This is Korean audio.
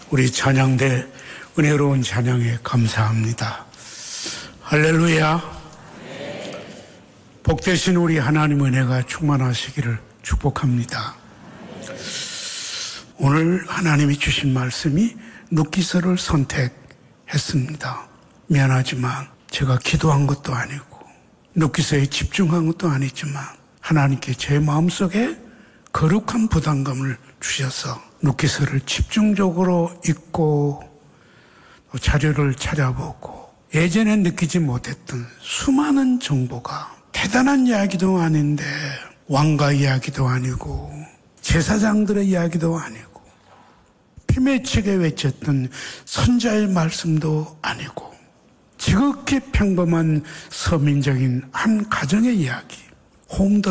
우리 찬양대 은혜로운 찬양에 감사합니다. 할렐루야. 복되신 우리 하나님 은혜가 충만하시기를 축복합니다. 오늘 하나님이 주신 말씀이 룻기서를 선택했습니다. 미안하지만 제가 기도한 것도 아니고 룻기서에 집중한 것도 아니지만 하나님께 제 마음속에 거룩한 부담감을 주셔서 룻기서를 집중적으로 읽고 자료를 찾아보고 예전에 느끼지 못했던 수많은 정보가 대단한 이야기도 아닌데 왕가 이야기도 아니고 제사장들의 이야기도 아니고 피매치게 외쳤던 선자의 말씀도 아니고 지극히 평범한 서민적인 한 가정의 이야기,